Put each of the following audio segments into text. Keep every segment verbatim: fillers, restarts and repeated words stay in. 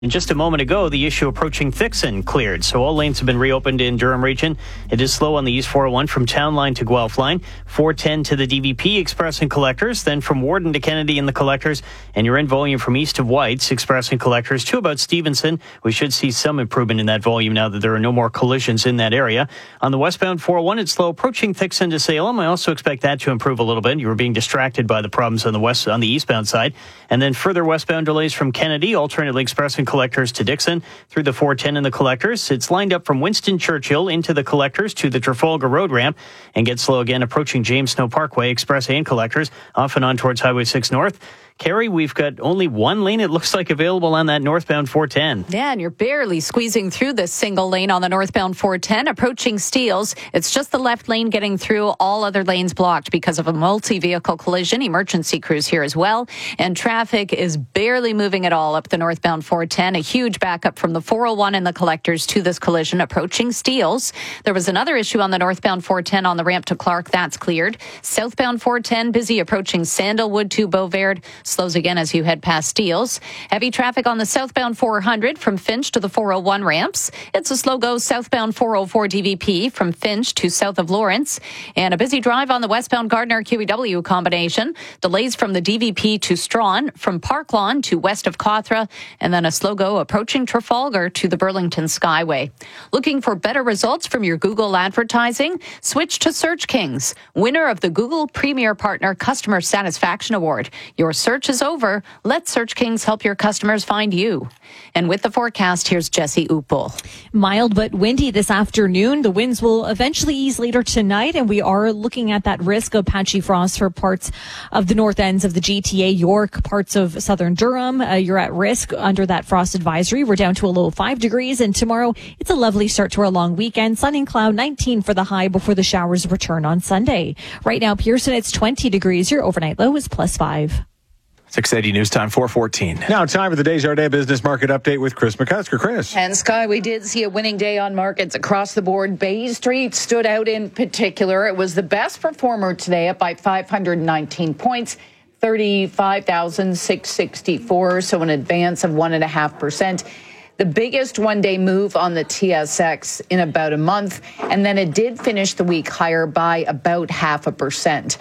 And just a moment ago, the issue approaching Thixon cleared, so all lanes have been reopened in Durham region. It is slow on the East four oh one from Town Line to Guelph Line, four ten to the D V P Express and Collectors, then from Warden to Kennedy in the Collectors, and you're in volume from east of White's Express and Collectors to about Stevenson. We should see some improvement in that volume now that there are no more collisions in that area. On the westbound four oh one, it's slow approaching Thixon to Salem. I also expect that to improve a little bit. You were being distracted by the problems on the west on the eastbound side, and then further westbound delays from Kennedy, alternately Express and Collectors to Dixon through the four ten in the Collectors. It's lined up from Winston Churchill into the Collectors to the Trafalgar Road ramp and gets slow again approaching James Snow Parkway, Express and Collectors, off and on towards Highway six North. Carrie, we've got only one lane, it looks like, available on that northbound four ten. Yeah, and you're barely squeezing through this single lane on the northbound four ten, approaching Steeles. It's just the left lane getting through, all other lanes blocked because of a multi-vehicle collision. Emergency crews here as well. And traffic is barely moving at all up the northbound four ten. A huge backup from the four oh one in the Collectors to this collision approaching Steeles. There was another issue on the northbound four ten on the ramp to Clark. That's cleared. Southbound four ten, busy approaching Sandalwood to Beauvard. Slows again as you head past Steeles. Heavy traffic on the southbound four hundred from Finch to the four oh one ramps. It's a slow go southbound four oh four D V P from Finch to south of Lawrence. And a busy drive on the westbound Gardner Q E W combination. Delays from the D V P to Strawn, from Park Lawn to west of Cawthra. And then a slow go approaching Trafalgar to the Burlington Skyway. Looking for better results from your Google advertising? Switch to Search Kings, winner of the Google Premier Partner Customer Satisfaction Award. Your search is over. Let Search Kings help your customers find you. And with the forecast, here's Jesse Upel. Mild but windy this afternoon. The winds will eventually ease later tonight, and we are looking at that risk of patchy frost for parts of the north ends of the G T A, York, parts of southern Durham. Uh, you're at risk under that frost advisory. We're down to a low of five degrees, and tomorrow it's a lovely start to our long weekend. Sun and cloud, nineteen for the high before the showers return on Sunday. Right now, Pearson, it's twenty degrees. Your overnight low is plus five. six eighty News Time, four fourteen. Now time for the Desjardins Business Market Update with Chris McCusker. Chris. And Sky, we did see a winning day on markets across the board. Bay Street stood out in particular. It was the best performer today, up by five hundred nineteen points, thirty-five thousand six hundred sixty-four, so an advance of one point five percent. The biggest one-day move on the T S X in about a month, and then it did finish the week higher by about half a percent.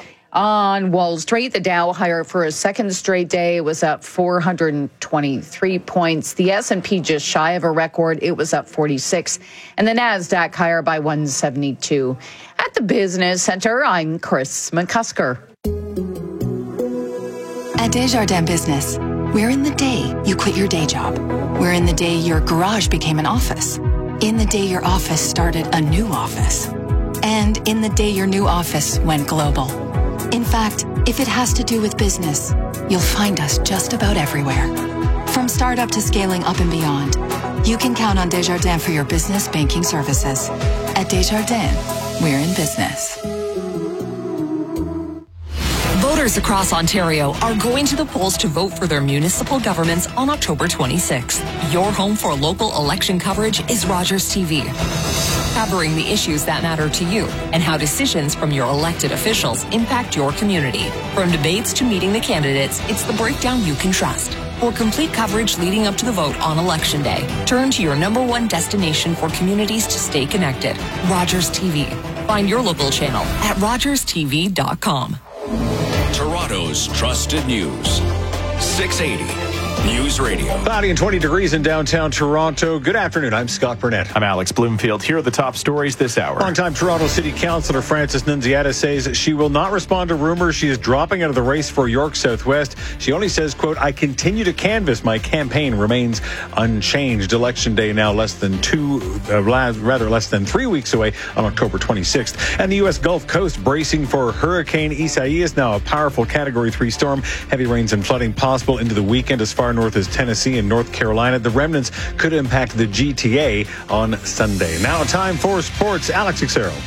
On Wall Street, the Dow higher for a second straight day. It was up four hundred twenty-three points. The S and P just shy of a record. It was up forty-six. And the NASDAQ higher by one hundred seventy-two. At the Business Center, I'm Chris McCusker. At Desjardins Business, we're in the day you quit your day job. We're in the day your garage became an office. In the day your office started a new office. And in the day your new office went global. In fact, if it has to do with business, you'll find us just about everywhere. From startup to scaling up and beyond, you can count on Desjardins for your business banking services. At Desjardins, we're in business. Voters across Ontario are going to the polls to vote for their municipal governments on October twenty-sixth. Your home for local election coverage is Rogers T V. Covering the issues that matter to you and how decisions from your elected officials impact your community. From debates to meeting the candidates, it's the breakdown you can trust. For complete coverage leading up to the vote on Election Day, turn to your number one destination for communities to stay connected, Rogers T V. Find your local channel at rogers t v dot com. Toronto's trusted news. six eighty News Radio. Cloudy and twenty degrees in downtown Toronto. Good afternoon. I'm Scott Burnett. I'm Alex Bloomfield. Here are the top stories this hour. Longtime Toronto City Councillor Frances Nunziata says she will not respond to rumors she is dropping out of the race for York Southwest. She only says, quote, I continue to canvass. My campaign remains unchanged. Election day now less than two, uh, rather less than three weeks away on October twenty-sixth. And the U S Gulf Coast bracing for Hurricane Isaias, now a powerful Category three storm. Heavy rains and flooding possible into the weekend as far north as Tennessee and North Carolina. The remnants could impact the G T A on Sunday. Now time for sports. Alex Xero.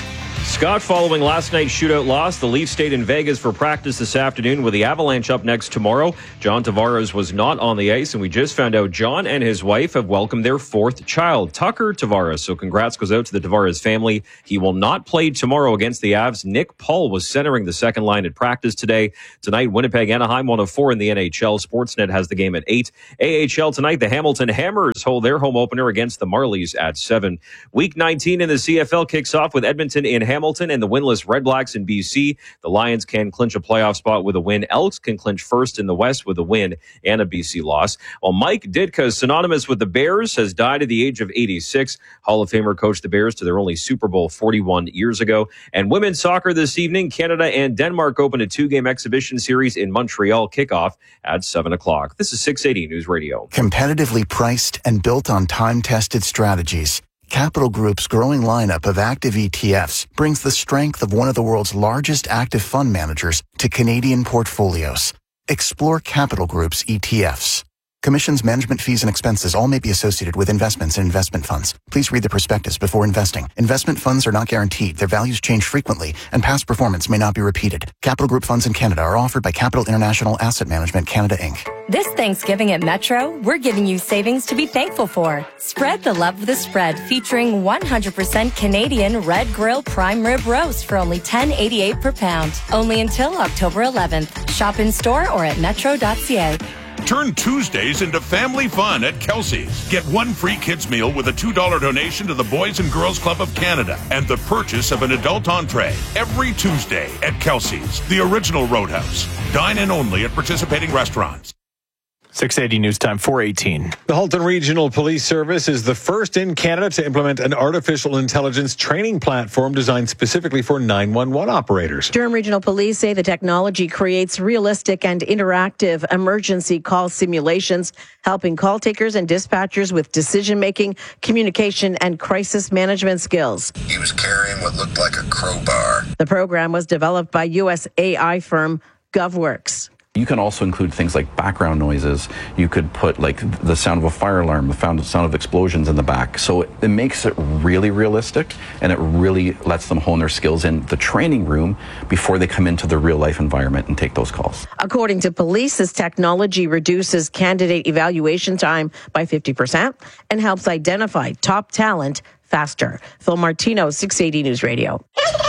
Scott, following last night's shootout loss, the Leafs stayed in Vegas for practice this afternoon with the Avalanche up next tomorrow. John Tavares was not on the ice, and we just found out John and his wife have welcomed their fourth child, Tucker Tavares. So congrats goes out to the Tavares family. He will not play tomorrow against the Avs. Nick Paul was centering the second line at practice today. Tonight, Winnipeg, Anaheim, one of four in the N H L. Sportsnet has the game at eight. A H L tonight, the Hamilton Hammers hold their home opener against the Marlies at seven. Week nineteen in the C F L kicks off with Edmonton in Hamilton and the winless Red Blacks in B C. The Lions can clinch a playoff spot with a win. Elks can clinch first in the West with a win and a B C loss. While Mike Ditka, synonymous with the Bears, has died at the age of eighty-six. Hall of Famer coached the Bears to their only Super Bowl forty-one years ago. And women's soccer this evening, Canada and Denmark open a two-game exhibition series in Montreal. Kickoff at seven o'clock. This is six eighty News Radio. Competitively priced and built on time-tested strategies, Capital Group's growing lineup of active E T Fs brings the strength of one of the world's largest active fund managers to Canadian portfolios. Explore Capital Group's E T Fs. Commissions, management fees, and expenses all may be associated with investments in investment funds. Please read the prospectus before investing. Investment funds are not guaranteed. Their values change frequently, and past performance may not be repeated. Capital Group funds in Canada are offered by Capital International Asset Management Canada, Incorporated. This Thanksgiving at Metro, we're giving you savings to be thankful for. Spread the love of the spread, featuring one hundred percent Canadian Red Grill Prime Rib Roast for only ten dollars and eighty-eight cents per pound. Only until October eleventh. Shop in store or at metro dot c a. Turn Tuesdays into family fun at Kelsey's. Get one free kids meal with a two dollars donation to the Boys and Girls Club of Canada and the purchase of an adult entree every Tuesday at Kelsey's, the original Roadhouse. Dine in only at participating restaurants. six eighty News Time, four eighteen. The Halton Regional Police Service is the first in Canada to implement an artificial intelligence training platform designed specifically for nine one one operators. Durham Regional Police say the technology creates realistic and interactive emergency call simulations, helping call takers and dispatchers with decision-making, communication, and crisis management skills. He was carrying what looked like a crowbar. The program was developed by U S A I firm GovWorks. You can also include things like background noises. You could put like the sound of a fire alarm, the sound of explosions in the back. So it, it makes it really realistic, and it really lets them hone their skills in the training room before they come into the real life environment and take those calls. According to police, this technology reduces candidate evaluation time by fifty percent and helps identify top talent faster. Phil Martino, six eighty News Radio.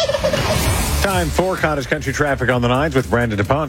Time for Cottage Country traffic on the nines with Brandon DuPont.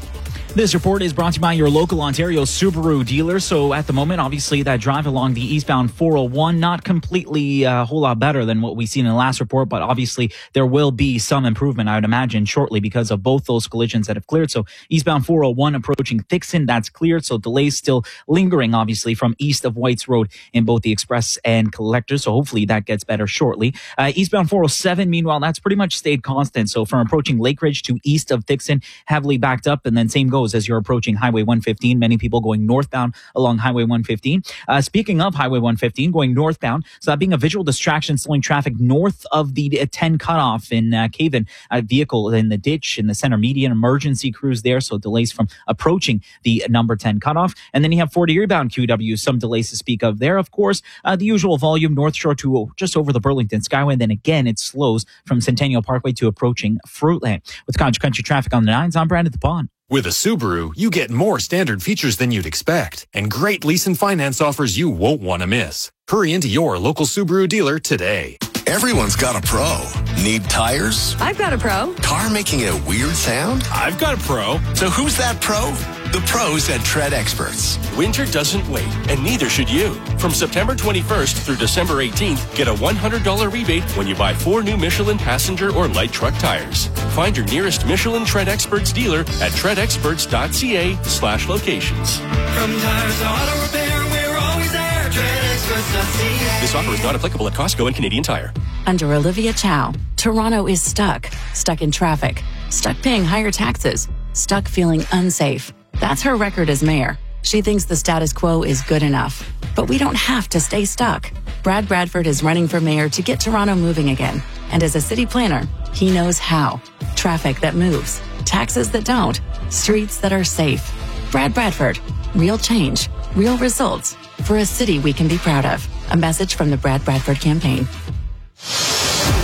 This report is brought to you by your local Ontario Subaru dealer. So at the moment, obviously, that drive along the eastbound four oh one, not completely a whole lot better than what we've seen in the last report, but obviously there will be some improvement, I would imagine, shortly because of both those collisions that have cleared. So eastbound four oh one approaching Thixon, that's cleared. So delays still lingering, obviously, from east of Whites Road in both the Express and Collector. So hopefully that gets better shortly. Uh, eastbound four oh seven, meanwhile, that's pretty much stayed constant. So from approaching Lake Ridge to east of Thixon, heavily backed up, and then same goes as you're approaching Highway one fifteen. Many people going northbound along Highway one fifteen. Uh, speaking of Highway one fifteen, going northbound, so that being a visual distraction, slowing traffic north of the ten cutoff in uh, Cavan. A vehicle in the ditch in the center median, emergency crews there, so delays from approaching the number ten cutoff. And then you have forty eastbound Q W, some delays to speak of there. Of course, uh, the usual volume North Shore to just over the Burlington Skyway. And then again, it slows from Centennial Parkway to approaching Fruitland. With Cottage Country traffic on the nines, I'm Brandon DuPont. With a Subaru, you get more standard features than you'd expect, and great lease and finance offers you won't want to miss. Hurry into your local Subaru dealer today. Everyone's got a pro. Need tires? I've got a pro. Car making a weird sound? I've got a pro. So who's that pro? The pros at Tread Experts. Winter doesn't wait, and neither should you. From September twenty-first through December eighteenth, get a one hundred dollars rebate when you buy four new Michelin passenger or light truck tires. Find your nearest Michelin Tread Experts dealer at tread experts dot c a slash locations. From tires to auto repair, we're always there. tread experts dot c a. This offer is not applicable at Costco and Canadian Tire. Under Olivia Chow, Toronto is stuck. Stuck in traffic. Stuck paying higher taxes. Stuck feeling unsafe. That's her record as mayor. She thinks the status quo is good enough. But we don't have to stay stuck. Brad Bradford is running for mayor to get Toronto moving again. And as a city planner, he knows how. Traffic that moves. Taxes that don't. Streets that are safe. Brad Bradford. Real change. Real results. For a city we can be proud of. A message from the Brad Bradford campaign.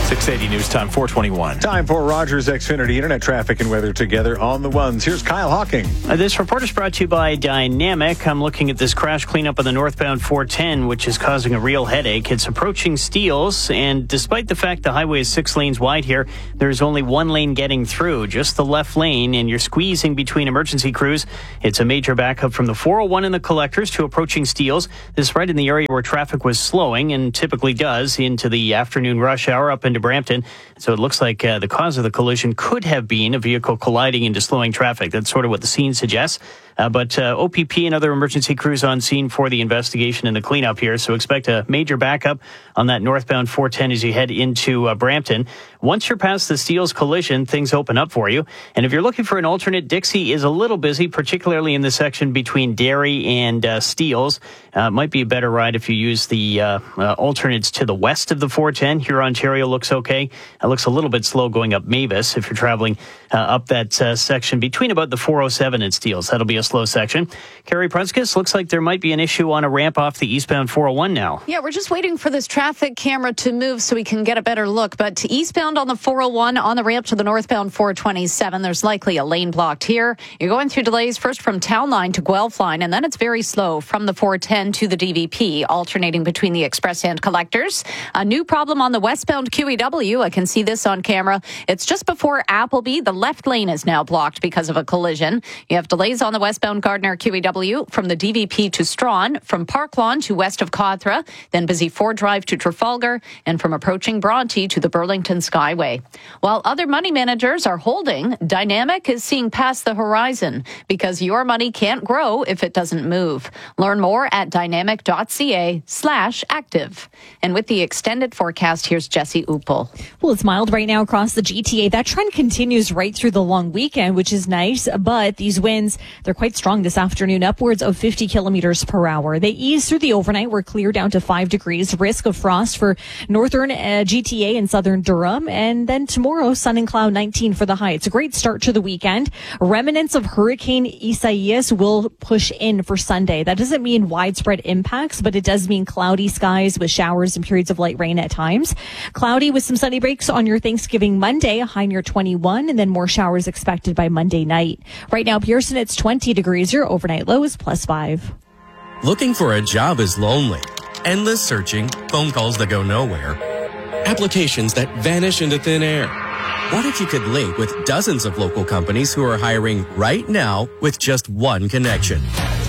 six eighty News Time, four twenty-one. Time for Rogers Xfinity Internet traffic and weather together on the ones. Here's Kyle Hawking. Uh, this report is brought to you by Dynamic. I'm looking at this crash cleanup on the northbound four ten, which is causing a real headache. It's approaching Steeles, and despite the fact the highway is six lanes wide here, there's only one lane getting through, just the left lane, and you're squeezing between emergency crews. It's a major backup from the four oh one in the collectors to approaching Steeles. This is right in the area where traffic was slowing and typically does into the afternoon rush hour up into Brampton. So it looks like uh, the cause of the collision could have been a vehicle colliding into slowing traffic. That's sort of what the scene suggests. Uh, but uh, O P P and other emergency crews on scene for the investigation and the cleanup here. So expect a major backup on that northbound four ten as you head into uh, Brampton. Once you're past the Steeles collision, things open up for you. And if you're looking for an alternate, Dixie is a little busy, particularly in the section between Derry and uh, Steeles. Uh, might be a better ride if you use the uh, uh, alternates to the west of the four ten. Here, Ontario looks okay. It looks a little bit slow going up Mavis if you're traveling uh, up that uh, section between about the four oh seven and Steeles. That'll be a slow section. Carrie Prunskis, looks like there might be an issue on a ramp off the eastbound four oh one now. Yeah, we're just waiting for this traffic camera to move so we can get a better look. But eastbound on the four oh one on the ramp to the northbound four twenty-seven, there's likely a lane blocked here. You're going through delays first from Town Line to Guelph Line, and then it's very slow from the four ten to the D V P, alternating between the express and collectors. A new problem on the westbound Q E W. I can see this on camera. It's just before Appleby. The left lane is now blocked because of a collision. You have delays on the westbound Gardner Q E W from the D V P to Strawn, from Park Lawn to west of Cawthra, then busy Ford Drive to Trafalgar, and from approaching Bronte to the Burlington Skyway. While other money managers are holding, Dynamic is seeing past the horizon because your money can't grow if it doesn't move. Learn more at dynamic.ca slash active. And with the extended forecast, here's Jesse Uppel. Well, it's mild right now across the G T A. That trend continues right through the long weekend, which is nice, but these winds, they're quite strong this afternoon, upwards of fifty kilometers per hour. They ease through the overnight. We're clear down to five degrees. Risk of frost for northern uh, G T A and southern Durham. And then tomorrow, sun and cloud nineteen for the high. It's a great start to the weekend. Remnants of Hurricane Isaias will push in for Sunday. That doesn't mean widespread impacts, but it does mean cloudy skies with showers and periods of light rain at times. Cloudy with some sunny breaks on your Thanksgiving Monday, a high near twenty-one, and then more showers expected by Monday night. Right now, Pearson, it's twenty degrees. Your overnight low is plus five. Looking for a job is lonely. Endless searching, phone calls that go nowhere, applications that vanish into thin air. What if you could link with dozens of local companies who are hiring right now with just one connection?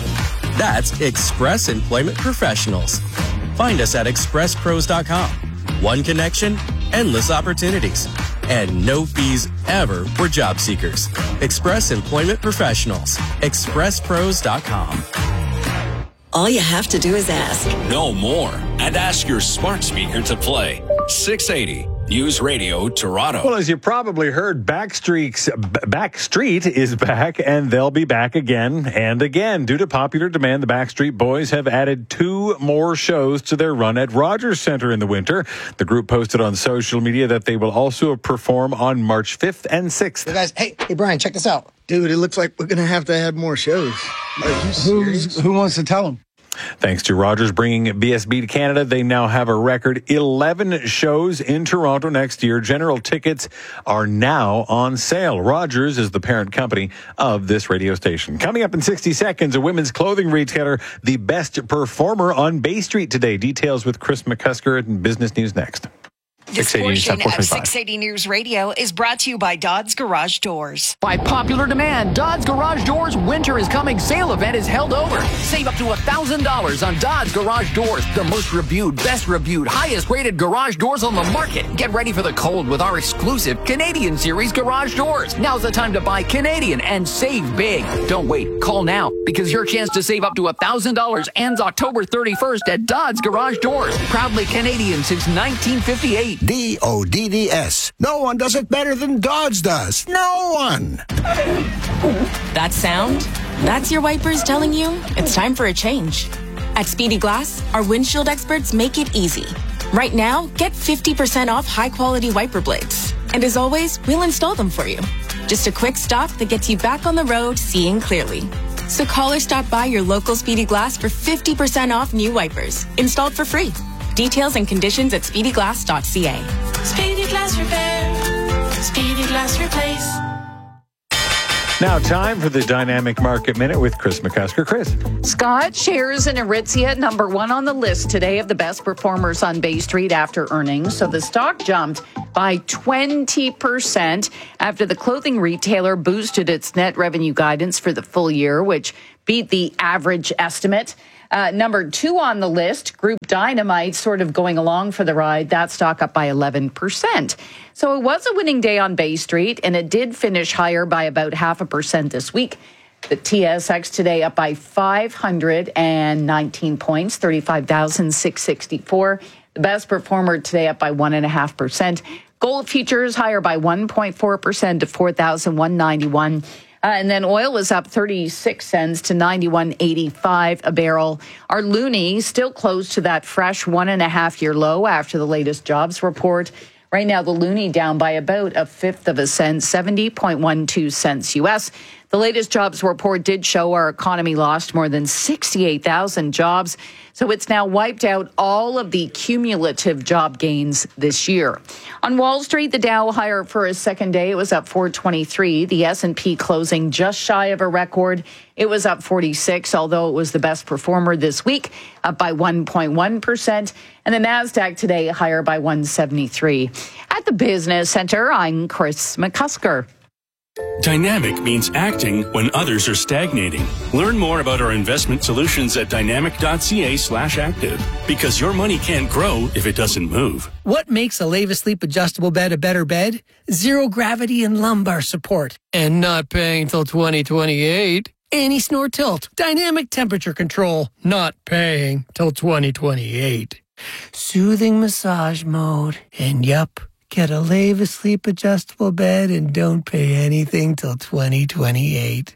That's Express Employment Professionals. Find us at express pros dot com. One connection, endless opportunities, and no fees ever for job seekers. Express Employment Professionals. express pros dot com. All you have to do is ask. No more. And ask your smart speaker to play. six eighty News Radio Toronto. Well, as you probably heard, Backstreet's Backstreet is back, and they'll be back again and again. Due to popular demand, the Backstreet Boys have added two more shows to their run at Rogers Centre in the winter. The group posted on social media that they will also perform on March fifth and sixth. Hey guys, hey, hey Brian, check this out. Dude, it looks like we're going to have to add more shows. Are you serious? Who wants to tell them? Thanks to Rogers bringing B S B to Canada, they now have a record eleven shows in Toronto next year. General tickets are now on sale. Rogers is the parent company of this radio station. Coming up in sixty seconds, a women's clothing retailer, the best performer on Bay Street today. Details with Chris McCusker and Business News next. This portion of six eighty News Radio is brought to you by Dodds Garage Doors. By popular demand, Dodds Garage Doors Winter is Coming sale event is held over. Save up to one thousand dollars on Dodds Garage Doors, the most reviewed, best reviewed, highest rated garage doors on the market. Get ready for the cold with our exclusive Canadian Series garage doors. Now's the time to buy Canadian and save big. Don't wait. Call now because your chance to save up to one thousand dollars ends October thirty-first at Dodds Garage Doors. Proudly Canadian since nineteen fifty-eight. D O D D S. No one does it better than Dodds does. No one. That sound? That's your wipers telling you it's time for a change. At Speedy Glass, our windshield experts make it easy. Right now, get fifty percent off high-quality wiper blades. And as always, we'll install them for you. Just a quick stop that gets you back on the road seeing clearly. So call or stop by your local Speedy Glass for fifty percent off new wipers, installed for free. Details and conditions at speedy glass dot c a. Speedy Glass Repair. Speedy Glass Replace. Now, time for the Dynamic Market Minute with Chris McCusker. Chris. Scott, shares in Aritzia, number one on the list today of the best performers on Bay Street after earnings. So the stock jumped by twenty percent after the clothing retailer boosted its net revenue guidance for the full year, which beat the average estimate. Uh, number two on the list, Group Dynamite, sort of going along for the ride. That stock up by eleven percent. So it was a winning day on Bay Street, and it did finish higher by about half a percent this week. The T S X today up by five hundred nineteen points, thirty-five thousand six hundred sixty-four. The best performer today up by one point five percent. Gold futures higher by one point four percent to four thousand one hundred ninety-one. Uh, and then oil was up thirty-six cents to ninety-one eighty-five a barrel. Our loonie still close to that fresh one and a half year low after the latest jobs report. Right now, the loonie down by about a fifth of a cent, seventy point one two cents U S. The latest jobs report did show our economy lost more than sixty-eight thousand jobs. So it's now wiped out all of the cumulative job gains this year. On Wall Street, the Dow higher for a second day. It was up four twenty-three. The S and P closing just shy of a record. It was up forty-six, although it was the best performer this week, up by one point one percent. And the NASDAQ today higher by one seventy-three. At the Business Center, I'm Chris McCusker. Dynamic means acting when others are stagnating. Learn more about our investment solutions at dynamic.ca slash active. Because your money can't grow if it doesn't move. What makes a Leva Sleep adjustable bed a better bed? Zero gravity and lumbar support. And not paying till twenty twenty-eight. Anti-snore tilt. Dynamic temperature control. Not paying till twenty twenty-eight. Soothing massage mode. And yup. Get a Leva Sleep adjustable bed and don't pay anything till twenty twenty-eight.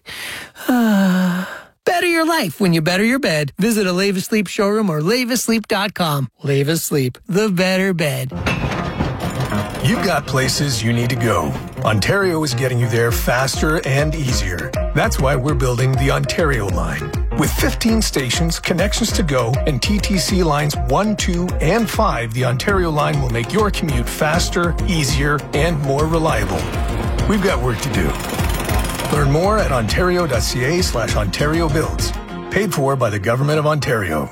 Better your life when you better your bed. Visit a Leva Sleep showroom or leva sleep dot com. Leva Sleep, the better bed. You've got places you need to go. Ontario is getting you there faster and easier. That's why we're building the Ontario line. With fifteen stations, connections to go, and T T C lines one, two, and five, the Ontario line will make your commute faster, easier, and more reliable. We've got work to do. Learn more at ontario.ca slash Ontario Builds. Paid for by the Government of Ontario.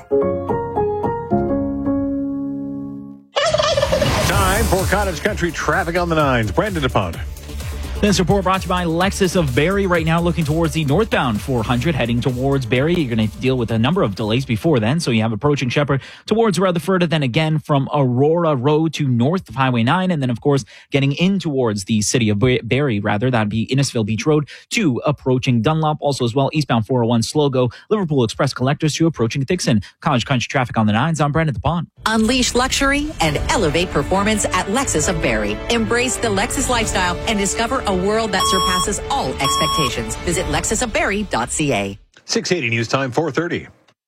Time for Cottage Country traffic on the nines. Brandon DuPont. This report brought to you by Lexus of Barrie. Right now looking towards the northbound four hundred, heading towards Barrie. You're going to deal with a number of delays before then. So you have approaching Shepherd towards Rutherford, then again from Aurora Road to north of Highway nine. And then, of course, getting in towards the city of Barrie, rather. That'd be Innisfil Beach Road to approaching Dunlop. Also as well, eastbound four oh one Slogo, Liverpool Express Collectors to approaching Dixon. Cottage Country traffic on the nines. I'm Brandon DuPont. Unleash luxury and elevate performance at Lexus of Barrie. Embrace the Lexus lifestyle and discover a world that surpasses all expectations. Visit lexus of barrie dot c a. six eighty News Time, four thirty.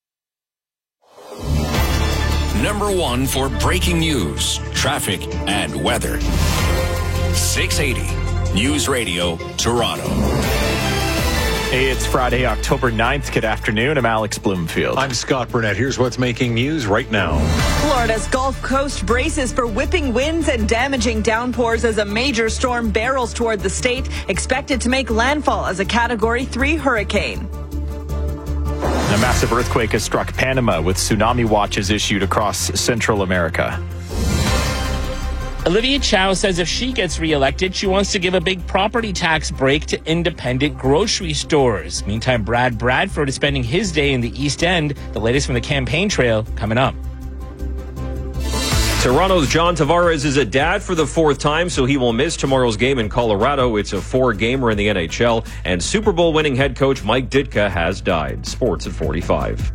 Number one for breaking news, traffic, and weather. six eighty News Radio, Toronto. It's Friday, October ninth. Good afternoon. I'm Alex Bloomfield. I'm Scott Burnett. Here's what's making news right now. Florida's Gulf Coast braces for whipping winds and damaging downpours as a major storm barrels toward the state, expected to make landfall as a Category three hurricane. A massive earthquake has struck Panama, with tsunami watches issued across Central America. Olivia Chow says if she gets reelected, she wants to give a big property tax break to independent grocery stores. Meantime, Brad Bradford is spending his day in the East End. The latest from the campaign trail coming up. Toronto's John Tavares is a dad for the fourth time, so he will miss tomorrow's game in Colorado. It's a four-gamer in the N H L, and Super Bowl winning head coach Mike Ditka has died. Sports at forty-five.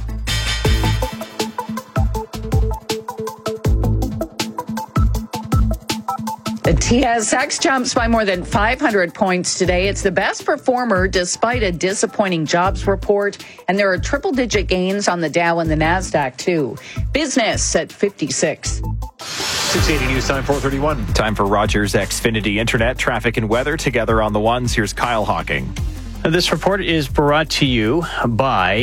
The T S X jumps by more than five hundred points today. It's the best performer despite a disappointing jobs report. And there are triple-digit gains on the Dow and the NASDAQ, too. Business at fifty-six. six eighty News Time, four thirty-one. Time for Rogers Xfinity Internet, traffic and weather together on the ones. Here's Kyle Hawking. This report is brought to you by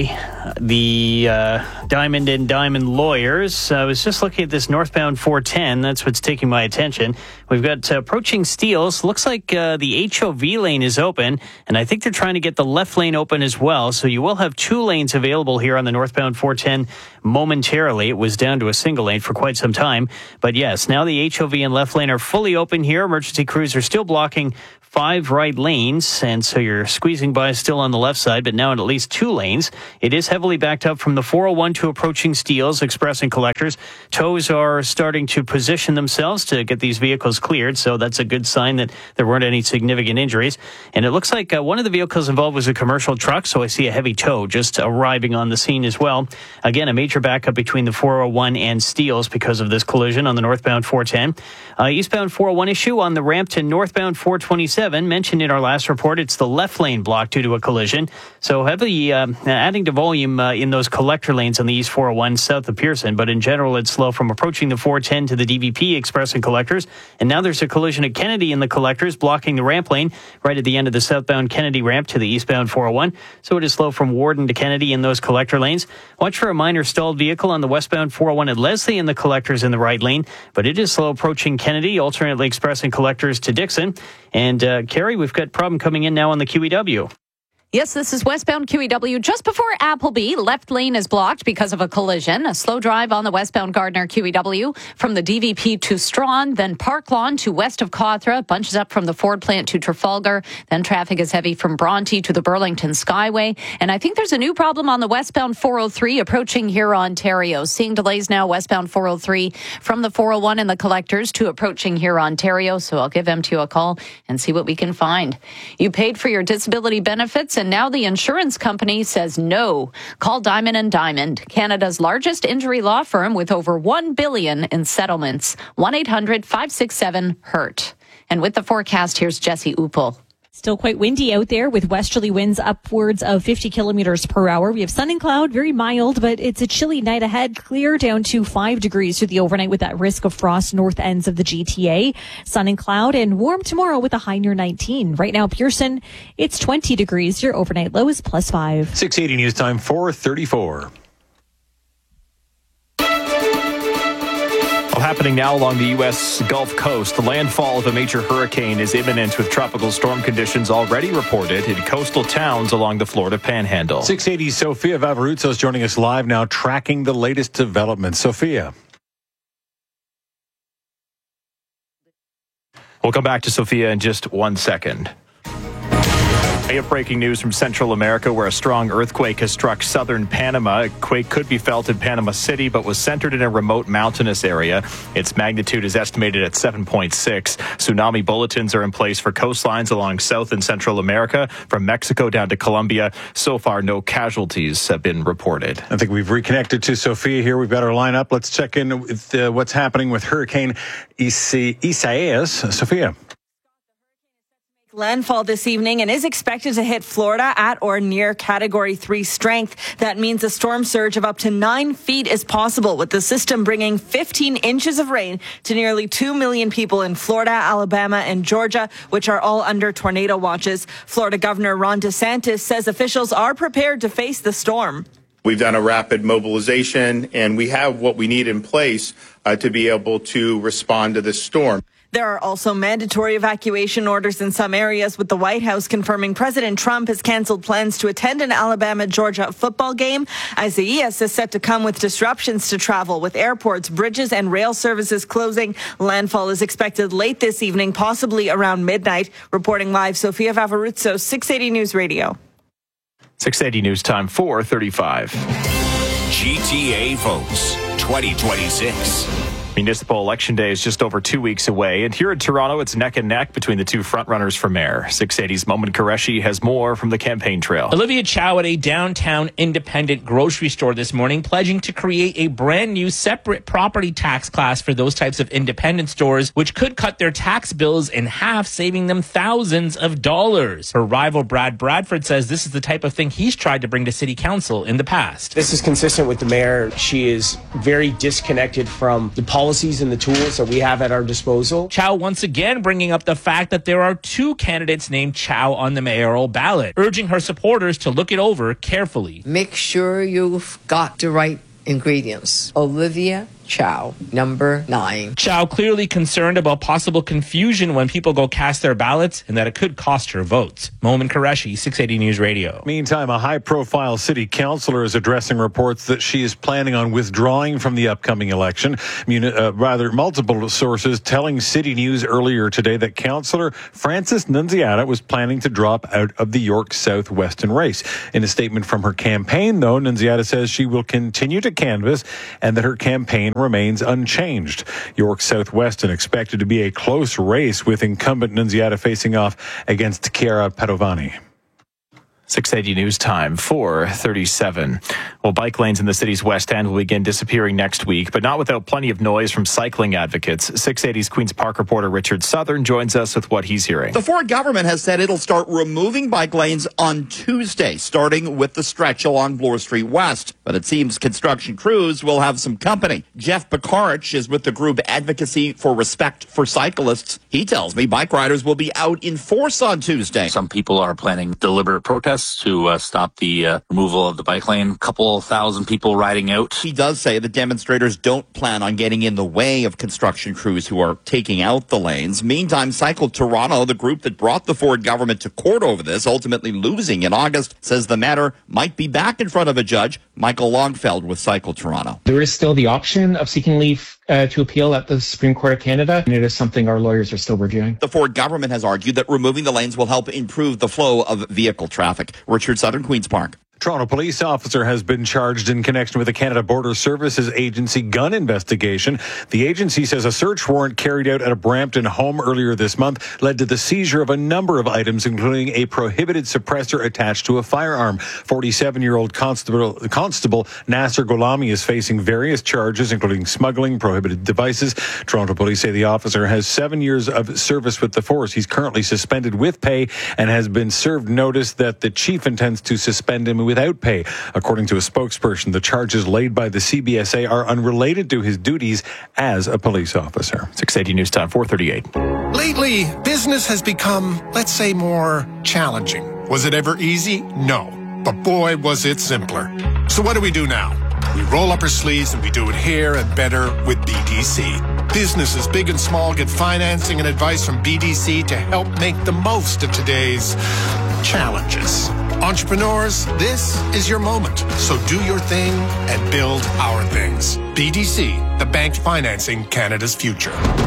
the uh, Diamond and Diamond lawyers. I was just looking at this northbound four ten. That's what's taking my attention. We've got uh, approaching Steeles. Looks like uh, the H O V lane is open, and I think they're trying to get the left lane open as well. So you will have two lanes available here on the northbound four ten momentarily. It was down to a single lane for quite some time. But yes, now the H O V and left lane are fully open here. Emergency crews are still blocking five right lanes, and so you're squeezing by still on the left side, but now in at least two lanes. It is heavily backed up from the four oh one to approaching Steeles, Express and Collectors. Tows are starting to position themselves to get these vehicles cleared, so that's a good sign that there weren't any significant injuries. And it looks like uh, one of the vehicles involved was a commercial truck, so I see a heavy tow just arriving on the scene as well. Again, a major backup between the four oh one and Steeles because of this collision on the northbound four ten. Uh, eastbound four oh one issue on the ramp to northbound four twenty-seven. Mentioned in our last report, it's the left lane blocked due to a collision. So heavily uh, adding to volume uh, in those collector lanes on the East four oh one south of Pearson. But in general, it's slow from approaching the four ten to the D V P Express and Collectors. And now there's a collision at Kennedy in the Collectors, blocking the ramp lane right at the end of the southbound Kennedy ramp to the eastbound four oh one. So it is slow from Warden to Kennedy in those collector lanes. Watch for a minor stalled vehicle on the westbound four oh one at Leslie in the Collectors in the right lane. But it is slow approaching Kennedy, alternately Express and Collectors to Dixon. And uh, Carrie, we've got problem coming in now on the Q E W. Yes, this is westbound Q E W just before Appleby. Left lane is blocked because of a collision. A slow drive on the westbound Gardner Q E W from the D V P to Strawn, then Park Lawn to west of Cawthra, bunches up from the Ford plant to Trafalgar. Then traffic is heavy from Bronte to the Burlington Skyway. And I think there's a new problem on the westbound four oh three approaching here, Ontario. Seeing delays now westbound four oh three from the four oh one and the Collectors to approaching here, Ontario. So I'll give M T O a call and see what we can find. You paid for your disability benefits, and now the insurance company says no. Call Diamond and Diamond, Canada's largest injury law firm with over one billion dollars in settlements. one eight hundred five six seven hurt. And with the forecast, here's Jesse Uppel. Still quite windy out there with westerly winds upwards of fifty kilometers per hour. We have sun and cloud, very mild, but it's a chilly night ahead. Clear down to five degrees through the overnight with that risk of frost north ends of the G T A. Sun and cloud and warm tomorrow with a high near nineteen. Right now, Pearson, it's twenty degrees. Your overnight low is plus five. six eighty news time, four thirty-four. Well, happening now along the U S Gulf Coast, the landfall of a major hurricane is imminent with tropical storm conditions already reported in coastal towns along the Florida Panhandle. six eighty, Sophia Vavaruzzo is joining us live now, tracking the latest developments. Sophia. We'll come back to Sophia in just one second. We have breaking news from Central America, where a strong earthquake has struck southern Panama. A quake could be felt in Panama City, but was centered in a remote mountainous area. Its magnitude is estimated at seven point six. Tsunami bulletins are in place for coastlines along South and Central America, from Mexico down to Colombia. So far, no casualties have been reported. I think we've reconnected to Sophia here. We've got our line up. Let's check in with uh, what's happening with Hurricane Isa- Isaias. Sophia. Landfall this evening and is expected to hit Florida at or near Category three strength. That means a storm surge of up to nine feet is possible, with the system bringing fifteen inches of rain to nearly two million people in Florida, Alabama, and Georgia, which are all under tornado watches. Florida Governor Ron DeSantis says officials are prepared to face the storm. We've done a rapid mobilization, and we have what we need in place uh, to be able to respond to this storm. There are also mandatory evacuation orders in some areas, with the White House confirming President Trump has canceled plans to attend an Alabama-Georgia football game. Isaias is set to come with disruptions to travel, with airports, bridges, and rail services closing. Landfall is expected late this evening, possibly around midnight. Reporting live, Sophia Vavaruzzo, six eighty News Radio. six eighty News Time, four thirty-five. G T A votes twenty twenty-six. Municipal Election Day is just over two weeks away, and here in Toronto, it's neck and neck between the two frontrunners for mayor. six eighty's Momin Qureshi has more from the campaign trail. Olivia Chow at a downtown independent grocery store this morning, pledging to create a brand new separate property tax class for those types of independent stores, which could cut their tax bills in half, saving them thousands of dollars. Her rival Brad Bradford says this is the type of thing he's tried to bring to city council in the past. This is consistent with the mayor. She is very disconnected from the politics policies and the tools that we have at our disposal. Chow once again bringing up the fact that there are two candidates named Chow on the mayoral ballot, urging her supporters to look it over carefully. Make sure you've got the right ingredients. Olivia Chow, number nine. Chow clearly concerned about possible confusion when people go cast their ballots and that it could cost her votes. Mohamed Qureshi, six eighty News Radio. Meantime, a high-profile city councillor is addressing reports that she is planning on withdrawing from the upcoming election. Uh, rather, multiple sources telling City News earlier today that Councillor Frances Nunziata was planning to drop out of the York South-Weston race. In a statement from her campaign, though, Nunziata says she will continue to canvass and that her campaign remains unchanged. York South-Weston expected to be a close race with incumbent Nunziata facing off against Chiara Padovani. six eighty News Time, four thirty-seven. Well, bike lanes in the city's west end will begin disappearing next week, but not without plenty of noise from cycling advocates. six eighty's Queen's Park reporter Richard Southern joins us with what he's hearing. The Ford government has said it'll start removing bike lanes on Tuesday, starting with the stretch along Bloor Street West. But it seems construction crews will have some company. Jeff Pikarch is with the group Advocacy for Respect for Cyclists. He tells me bike riders will be out in force on Tuesday. Some people are planning deliberate protests to uh, stop the uh, removal of the bike lane. A couple thousand people riding out. He does say the demonstrators don't plan on getting in the way of construction crews who are taking out the lanes. Meantime, Cycle Toronto, the group that brought the Ford government to court over this, ultimately losing in August, says the matter might be back in front of a judge. Michael Longfeld with Cycle Toronto. There is still the option of seeking leave uh, to appeal at the Supreme Court of Canada, and it is something our lawyers are still reviewing. The Ford government has argued that removing the lanes will help improve the flow of vehicle traffic. Richard Southern, Queen's Park. Toronto police officer has been charged in connection with the Canada Border Services Agency gun investigation. The agency says a search warrant carried out at a Brampton home earlier this month led to the seizure of a number of items, including a prohibited suppressor attached to a firearm. forty-seven-year-old Constable, Constable Nasser Golami is facing various charges, including smuggling, prohibited devices. Toronto police say the officer has seven years of service with the force. He's currently suspended with pay and has been served notice that the chief intends to suspend him without pay. According to a spokesperson, the charges laid by the C B S A are unrelated to his duties as a police officer. six eighty News Time, four thirty-eight. Lately, business has become, let's say, more challenging. Was it ever easy? No. But boy, was it simpler. So what do we do now? We roll up our sleeves and we do it here and better with B D C. Businesses big and small get financing and advice from B D C to help make the most of today's challenges. Entrepreneurs, this is your moment. So do your thing and build our things. B D C, the bank financing Canada's future.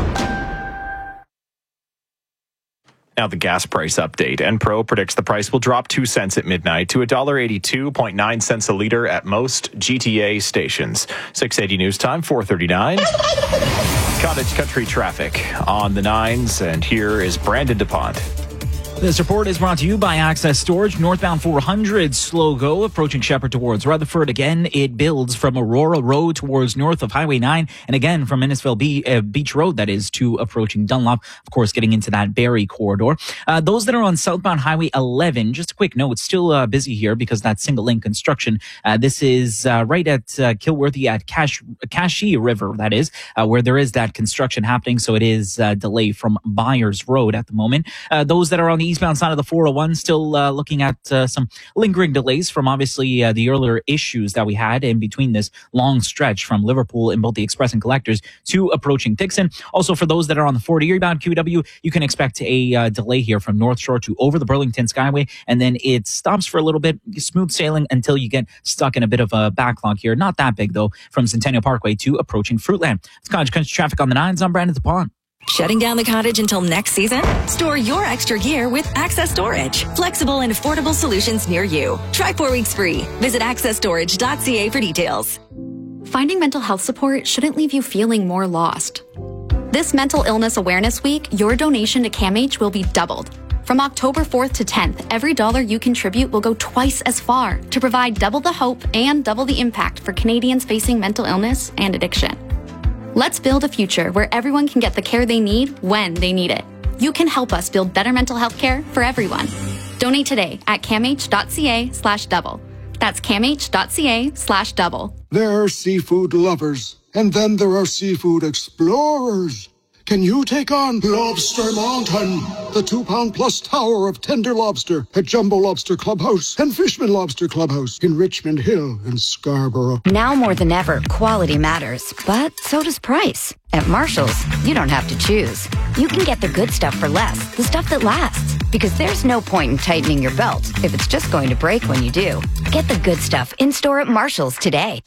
Now the gas price update. Enpro predicts the price will drop two cents at midnight to one dollar eighty-two point nine cents a litre at most G T A stations. six eighty News Time, four thirty-nine. Cottage Country traffic on the nines, and here is Brandon DuPont. This report is brought to you by Access Storage. Northbound four hundred, slow go, approaching Shepherd towards Rutherford. Again, it builds from Aurora Road towards north of Highway nine, and again from Innisfil Be- uh, Beach Road, that is, to approaching Dunlop, of course, getting into that Barrie corridor. Uh, those that are on southbound Highway eleven, just a quick note, still uh, busy here because that single lane construction. Uh, this is uh, right at uh, Kilworthy at Cash- Cashie River, that is, uh, where there is that construction happening, so it is uh, delay from Byers Road at the moment. Uh, those that are on the eastbound side of the four oh one, still uh, looking at uh, some lingering delays from obviously uh, the earlier issues that we had in between this long stretch from Liverpool in both the Express and Collectors to approaching Dixon. Also, for those that are on the forty eastbound Q W, you can expect a uh, delay here from North Shore to over the Burlington Skyway, and then it stops for a little bit, smooth sailing until you get stuck in a bit of a backlog here. Not that big, though, from Centennial Parkway to approaching Fruitland. It's Cottage Country traffic on the nines. I'm Brandon DuPont. Shutting down the cottage until next season? Store your extra gear with Access Storage. Flexible and affordable solutions near you. Try four weeks free. Visit access storage dot c a for details. Finding mental health support shouldn't leave you feeling more lost. This Mental Illness Awareness Week, your donation to CAMH will be doubled. From October fourth to tenth, every dollar you contribute will go twice as far to provide double the hope and double the impact for Canadians facing mental illness and addiction. Let's build a future where everyone can get the care they need when they need it. You can help us build better mental health care for everyone. Donate today at camh dot c a slash double. That's camh.ca slash double. There are seafood lovers, and then there are seafood explorers. Can you take on Lobster Mountain, the two-pound plus tower of tender lobster at Jumbo Lobster Clubhouse and Fishman Lobster Clubhouse in Richmond Hill and Scarborough? Now more than ever, quality matters, but so does price. At Marshall's, you don't have to choose. You can get the good stuff for less, the stuff that lasts. Because there's no point in tightening your belt if it's just going to break when you do. Get the good stuff in-store at Marshall's today.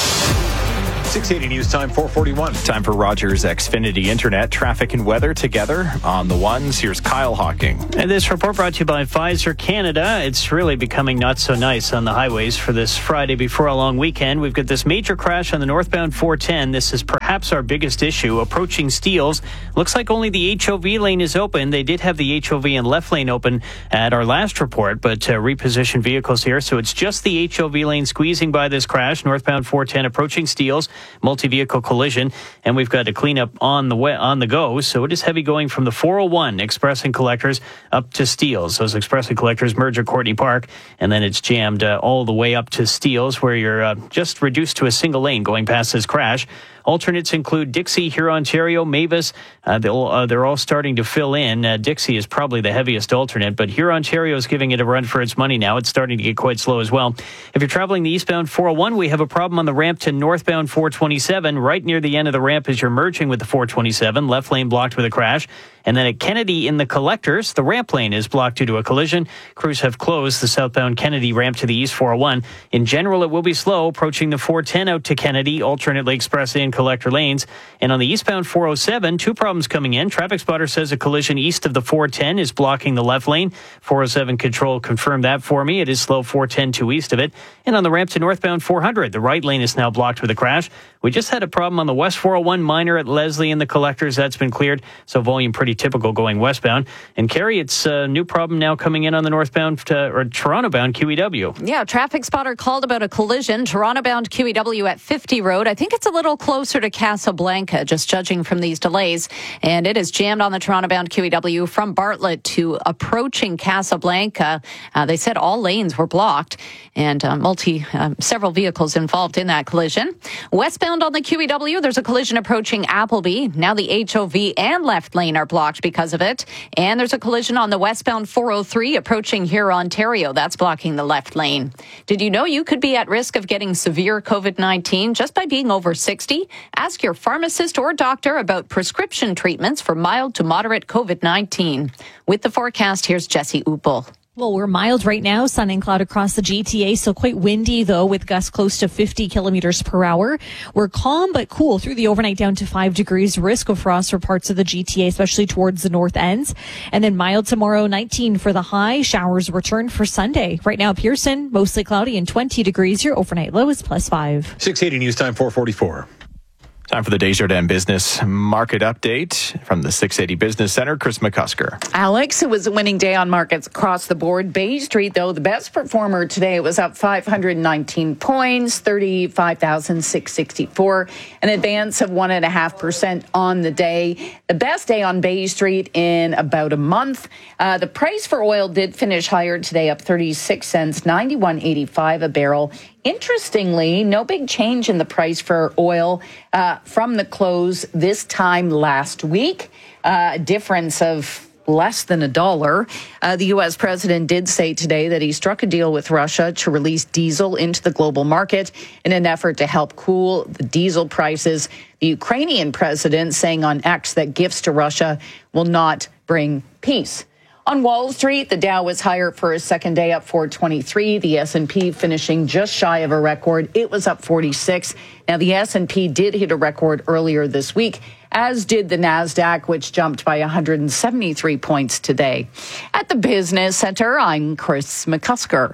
six eighty News Time, four forty-one. Time for Rogers Xfinity Internet. Traffic and weather together on the ones. Here's Kyle Hawking. And this report brought to you by Pfizer Canada. It's really becoming not so nice on the highways for this Friday before a long weekend. We've got this major crash on the northbound four ten. This is perhaps our biggest issue. Approaching Steeles. Looks like only the H O V lane is open. They did have the H O V and left lane open at our last report, but uh, repositioned vehicles here. So it's just the H O V lane squeezing by this crash. Northbound four ten approaching Steeles. Multi-vehicle collision, and we've got a cleanup on the way, on the go. So it is heavy going from the four oh one Express and Collectors up to Steeles. Those Express and Collectors merge at Courtney Park, and then it's jammed uh, all the way up to Steeles, where you're uh, just reduced to a single lane going past this crash. Alternates include Dixie, Huron, Ontario, Mavis. Uh, they'll, uh, they're all starting to fill in. Uh, Dixie is probably the heaviest alternate, but Huron, Ontario is giving it a run for its money now. It's starting to get quite slow as well. If you're traveling the eastbound four oh one, we have a problem on the ramp to northbound four twenty-seven. Right near the end of the ramp as you're merging with the four twenty-seven. Left lane blocked with a crash. And then at Kennedy in the Collectors, the ramp lane is blocked due to a collision. Crews have closed the southbound Kennedy ramp to the east four oh one. In general, it will be slow approaching the four ten out to Kennedy, alternately Express and Collector lanes. And on the eastbound four oh seven, two problems coming in. Traffic spotter says a collision east of the four ten is blocking the left lane. four oh seven Control confirmed that for me. It is slow four ten to east of it. And on the ramp to northbound four hundred, the right lane is now blocked with a crash. We just had a problem on the west four oh one minor at Leslie in the Collectors. That's been cleared, so volume pretty typical going westbound. And Carrie, it's a new problem now coming in on the northbound to, or Toronto-bound Q E W. Yeah, traffic spotter called about a collision. Toronto-bound Q E W at fifty Road. I think it's a little closer to Casablanca, just judging from these delays. And it is jammed on the Toronto-bound Q E W from Bartlett to approaching Casablanca. Uh, they said all lanes were blocked, and uh, multi, uh, several vehicles involved in that collision. Westbound on the Q E W, there's a collision approaching Appleby. Now the H O V and left lane are blocked because of it. And there's a collision on the westbound four oh three approaching Huron, Ontario. That's blocking the left lane. Did you know you could be at risk of getting severe COVID nineteen just by being over sixty? Ask your pharmacist or doctor about prescription treatments for mild to moderate COVID nineteen. With the forecast, here's Jesse Uppel. Well, we're mild right now, sun and cloud across the G T A, so quite windy, though, with gusts close to fifty kilometers per hour. We're calm but cool through the overnight down to five degrees. Risk of frost for parts of the G T A, especially towards the north ends. And then mild tomorrow, nineteen for the high. Showers return for Sunday. Right now, Pearson, mostly cloudy and twenty degrees. Your overnight low is plus five. six eighty News Time, four forty-four. Time for the Desjardins Business Market Update from the six eighty Business Center. Chris McCusker. Alex, it was a winning day on markets across the board. Bay Street, though, the best performer today, was up five hundred nineteen points, thirty-five thousand six hundred sixty-four, an advance of one point five percent on the day. The best day on Bay Street in about a month. Uh, the price for oil did finish higher today, up thirty-six cents, ninety-one eighty-five a barrel. Interestingly, no big change in the price for oil uh, from the close this time last week. Uh, a difference of less than a dollar. Uh, the U S president did say today that he struck a deal with Russia to release diesel into the global market in an effort to help cool the diesel prices. The Ukrainian president saying on X that gifts to Russia will not bring peace. On Wall Street, the Dow was higher for a second day, up four twenty-three. The S and P finishing just shy of a record. It was up forty-six. Now, the S and P did hit a record earlier this week, as did the NASDAQ, which jumped by one hundred seventy-three points today. At the Business Center, I'm Chris McCusker.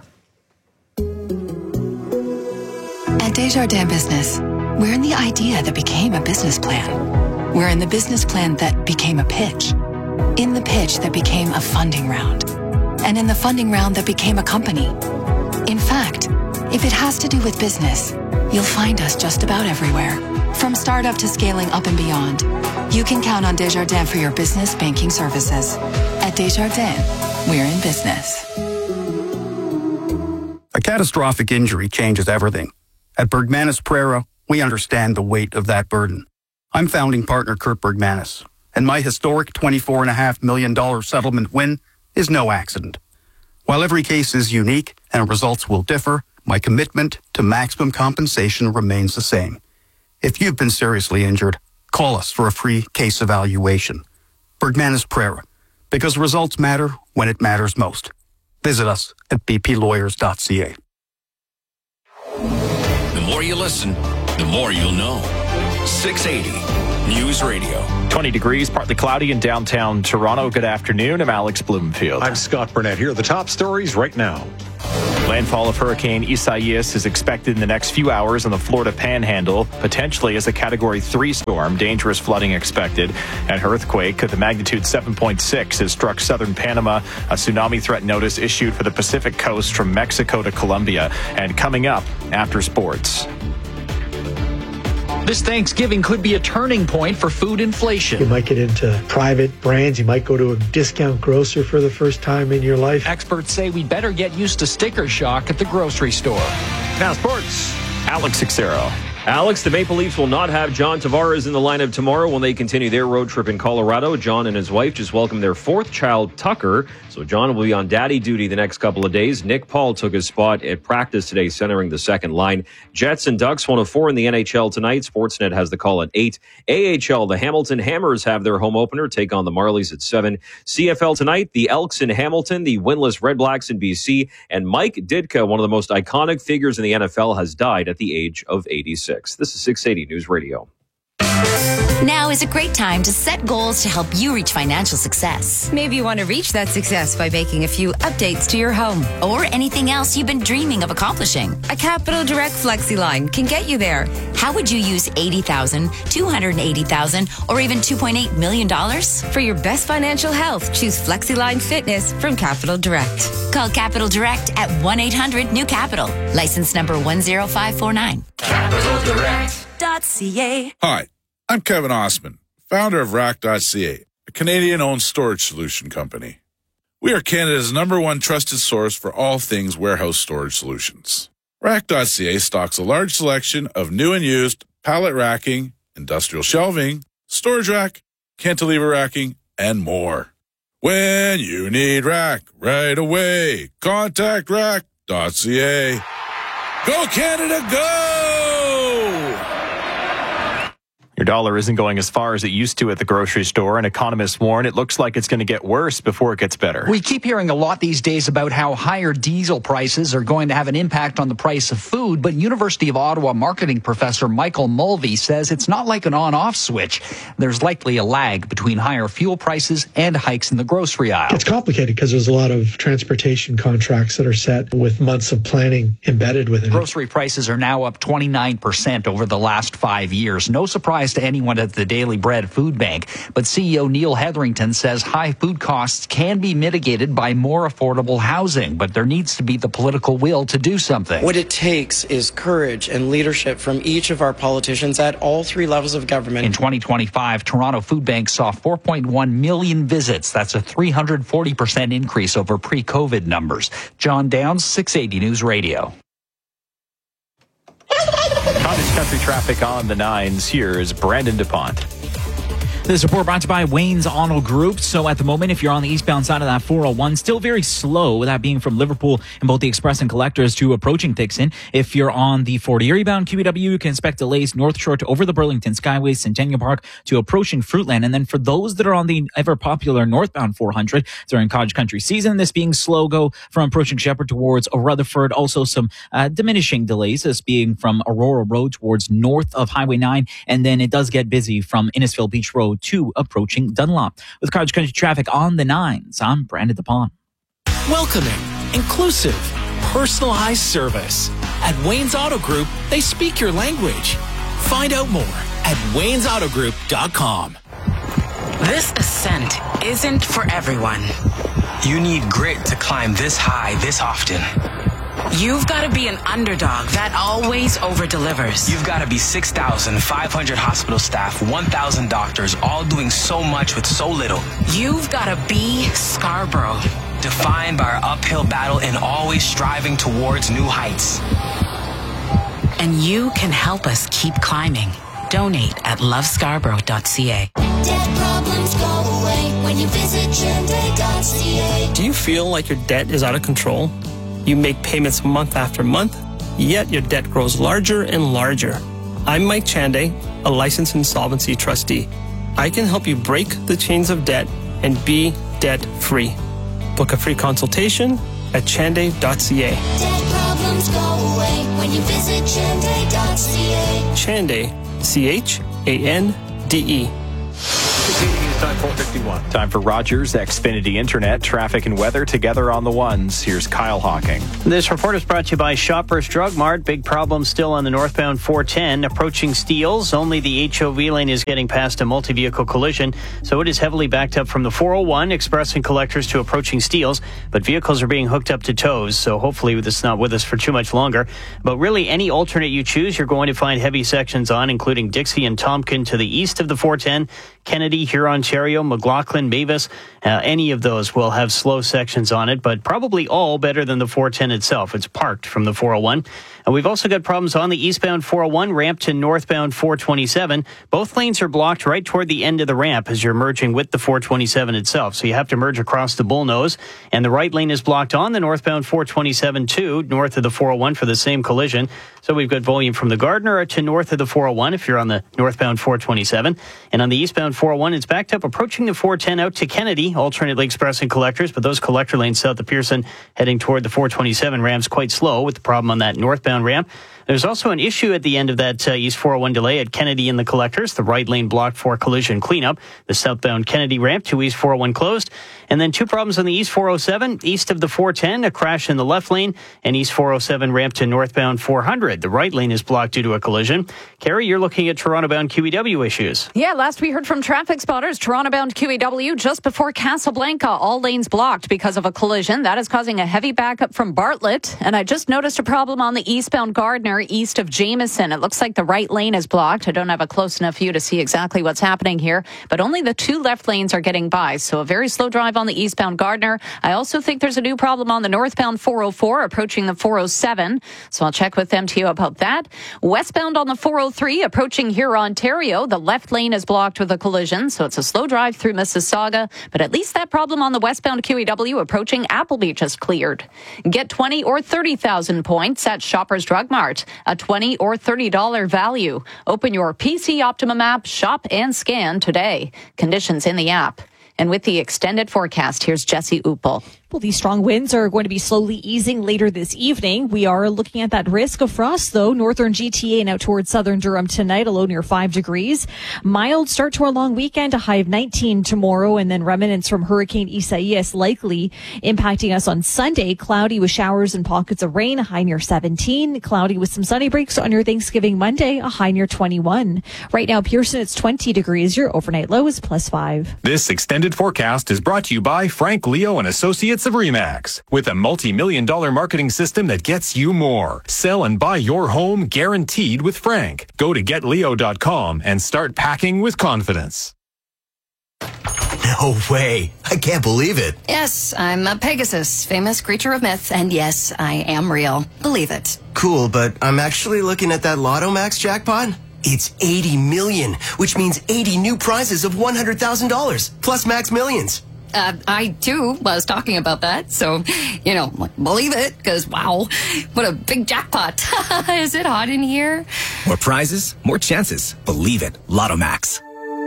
At Desjardins Business, we're in the idea that became a business plan. We're in the business plan that became a pitch. In the pitch that became a funding round. And in the funding round that became a company. In fact, if it has to do with business, you'll find us just about everywhere. From startup to scaling up and beyond, you can count on Desjardins for your business banking services. At Desjardins, we're in business. A Catastrophic injury changes everything. At Bergmanis Prera, we understand the weight of that burden. I'm founding partner Kurt Bergmanis, and my historic twenty-four point five million dollars settlement win is no accident. While every case is unique and results will differ, my commitment to maximum compensation remains the same. If you've been seriously injured, call us for a free case evaluation. Bergmanis Prera, because results matter when it matters most. Visit us at b p lawyers dot c a. The more you listen, the more you'll know. six eighty News Radio. twenty degrees, partly cloudy in downtown Toronto. Good afternoon. I'm Alex Bloomfield. I'm Scott Burnett. Here are the top stories right now. Landfall of Hurricane Isaias is expected in the next few hours on the Florida Panhandle, potentially as a Category three storm. Dangerous flooding expected. An earthquake at the magnitude seven point six has struck southern Panama. A tsunami threat notice issued for the Pacific coast from Mexico to Colombia. And coming up after sports. This Thanksgiving could be a turning point for food inflation. You might get into private brands. You might go to a discount grocer for the first time in your life. Experts say we better get used to sticker shock at the grocery store. Now sports. Alex Sixero. Alex, the Maple Leafs will not have John Tavares in the lineup tomorrow when they continue their road trip in Colorado. John and his wife just welcomed their fourth child, Tucker. So John will be on daddy duty the next couple of days. Nick Paul took his spot at practice today, centering the second line. Jets and Ducks, one of four in the N H L tonight. Sportsnet has the call at eight. A H L, the Hamilton Hammers have their home opener, take on the Marlies at seven. C F L tonight, the Elks in Hamilton, the winless Red Blacks in B C. And Mike Ditka, one of the most iconic figures in the N F L, has died at the age of eighty-six. This is six eighty News Radio. Now is a great time to set goals to help you reach financial success. Maybe you want to reach that success by making a few updates to your home. Or anything else you've been dreaming of accomplishing. A Capital Direct FlexiLine can get you there. How would you use eighty thousand dollars, two hundred eighty thousand dollars, or even two point eight million dollars? For your best financial health, choose FlexiLine Fitness from Capital Direct. Call Capital Direct at one eight hundred new capital. License number one zero five four nine. Capital Direct dot c a. Hi, I'm Kevin Osman, founder of Rack dot c a, a Canadian-owned storage solution company. We are Canada's number one trusted source for all things warehouse storage solutions. Rack dot c a stocks a large selection of new and used pallet racking, industrial shelving, storage rack, cantilever racking, and more. When you need rack right away, contact Rack dot c a. Go Canada, go! Your dollar isn't going as far as it used to at the grocery store, and economists warn it looks like it's going to get worse before it gets better. We keep hearing a lot these days about how higher diesel prices are going to have an impact on the price of food, but University of Ottawa marketing professor Michael Mulvey says it's not like an on-off switch. There's likely a lag between higher fuel prices and hikes in the grocery aisle. It's complicated because there's a lot of transportation contracts that are set with months of planning embedded within it. Grocery prices are now up twenty-nine percent over the last five years. No surprise to anyone at the Daily Bread Food Bank, but C E O Neil Hetherington says high food costs can be mitigated by more affordable housing, but there needs to be the political will to do something. What it takes is courage and leadership from each of our politicians at all three levels of government. In twenty twenty-five, Toronto Food Bank saw four point one million visits. That's a three hundred forty percent increase over pre-COVID numbers. John Downs, six eighty News Radio. Cottage Country traffic on the nines. Here is Brandon DuPont. This report brought to you by Wayne's Auto Group. So at the moment, if you're on the eastbound side of that four oh one, still very slow, that being from Liverpool and both the Express and Collectors to approaching Dixon. If you're on the Fort Erie bound Q E W, you can expect delays North Shore to over the Burlington Skyway, Centennial Park to approaching Fruitland. And then for those that are on the ever popular northbound four hundred during Cottage Country season, this being slow go from approaching Shepherd towards Rutherford. Also some uh, diminishing delays, this being from Aurora Road towards north of Highway nine. And then it does get busy from Innisfil Beach Road to approaching Dunlop. With Cottage Country traffic on the nines, I'm Brandon DuPont. Welcoming, inclusive, personalized service. At Wayne's Auto Group, they speak your language. Find out more at waynes auto group dot com. This ascent isn't for everyone. You need grit to climb this high this often. You've got to be an underdog that always over-delivers. You've got to be six thousand five hundred hospital staff, one thousand doctors, all doing so much with so little. You've got to be Scarborough. defined by our uphill battle and always striving towards new heights. And you can help us keep climbing. Donate at love scarborough dot c a. Debt problems go away when you visit chande dot c a. Do you feel like your debt is out of control? You make payments month after month, yet your debt grows larger and larger. I'm Mike Chande, a licensed insolvency trustee. I can help you break the chains of debt and be debt-free. Book a free consultation at chande dot c a. Debt problems go away when you visit chande dot c a. Chande, C H A N D E. Time four fifty-one. Time for Rogers Xfinity Internet, traffic and weather together on the ones. Here's Kyle Hawking. This report is brought to you by Shoppers Drug Mart. Big problem still on the northbound four ten. Approaching Steeles. Only the H O V lane is getting past a multi-vehicle collision, so it is heavily backed up from the four oh one, express and collectors to approaching Steeles, but vehicles are being hooked up to tows, so hopefully this is not with us for too much longer. But really, any alternate you choose, you're going to find heavy sections on, including Dixie and Tompkin to the east of the four ten, Kennedy, Huron, Ontario, McLaughlin, Mavis, uh, any of those will have slow sections on it, but probably all better than the four ten itself. It's parked from the four oh one. And we've also got problems on the eastbound four oh one ramp to northbound four twenty-seven. Both lanes are blocked right toward the end of the ramp as you're merging with the four twenty-seven itself. So you have to merge across the bullnose. And the right lane is blocked on the northbound four twenty-seven too, north of the four oh one for the same collision. So we've got volume from the Gardner to north of the four oh one if you're on the northbound four twenty-seven. And on the eastbound four oh one, it's backed up approaching the four ten out to Kennedy, alternately express and collectors, but those collector lanes south of Pearson heading toward the four twenty-seven ramps quite slow with the problem on that northbound ramp. There's also an issue at the end of that uh, East four oh one delay at Kennedy in the collectors. The right lane blocked for collision cleanup. The southbound Kennedy ramp to East four oh one closed. And then two problems on the East four oh seven. East of the four ten, a crash in the left lane. And East four oh seven ramp to northbound four hundred. The right lane is blocked due to a collision. Carrie, you're looking at Toronto-bound Q E W issues. Yeah, last we heard from traffic spotters, Toronto-bound Q E W just before Casablanca. All lanes blocked because of a collision. That is causing a heavy backup from Bartlett. And I just noticed a problem on the eastbound Gardner east of Jameson. It looks like the right lane is blocked. I don't have a close enough view to see exactly what's happening here, but only the two left lanes are getting by. So a very slow drive on the eastbound Gardner. I also think there's a new problem on the northbound four oh four approaching the four oh seven. So I'll check with M T O about that. Westbound on the four oh three approaching here, Ontario. The left lane is blocked with a collision. So it's a slow drive through Mississauga, but at least that problem on the westbound Q E W approaching Appleby just cleared. Get twenty or thirty thousand points at Shoppers Drug Mart. A twenty or thirty dollars value. Open your P C Optimum app, shop and scan today. Conditions in the app. And with the extended forecast, here's Jesse Uppel. Well, these strong winds are going to be slowly easing later this evening. We are looking at that risk of frost, though. Northern G T A and out towards southern Durham tonight, a low near five degrees. Mild start to our long weekend, a high of nineteen tomorrow, and then remnants from Hurricane Isaias likely impacting us on Sunday. Cloudy with showers and pockets of rain, a high near seventeen. Cloudy with some sunny breaks on your Thanksgiving Monday, a high near twenty-one. Right now, Pearson, it's twenty degrees. Your overnight low is plus five. This extended forecast is brought to you by Frank Leo and Associates of Remax. With a multi-million dollar marketing system that gets you more. Sell and buy your home guaranteed with Frank. Go to get leo dot com and start packing with confidence. No way. I can't believe it. Yes, I'm a Pegasus, famous creature of myth, and yes, I am real. Believe it. Cool, but I'm actually looking at that Lotto Max jackpot. It's eighty million, which means eighty new prizes of one hundred thousand dollars, plus Max Millions. Uh, I, too, was talking about that, so, you know, believe it, because, wow, what a big jackpot. Is it hot in here? More prizes, more chances. Believe it. Lotto Max.